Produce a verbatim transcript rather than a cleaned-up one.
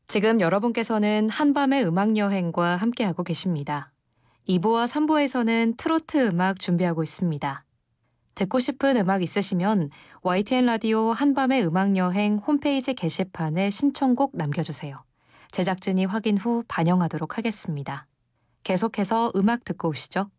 지금 여러분께서는 한밤의 음악여행과 함께하고 계십니다. 이 부와 삼 부에서는 트로트 음악 준비하고 있습니다. 듣고 싶은 음악 있으시면 와이티엔 라디오 한밤의 음악여행 홈페이지 게시판에 신청곡 남겨주세요. 제작진이 확인 후 반영하도록 하겠습니다. 계속해서 음악 듣고 오시죠.